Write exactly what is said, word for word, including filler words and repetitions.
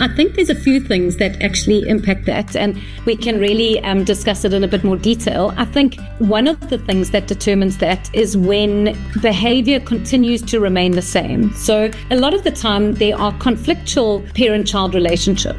I think there's a few things that actually impact that, and we can really um, discuss it in a bit more detail. I think one of the things that determines that is when behavior continues to remain the same. So a lot of the time there are conflictual parent-child relationships.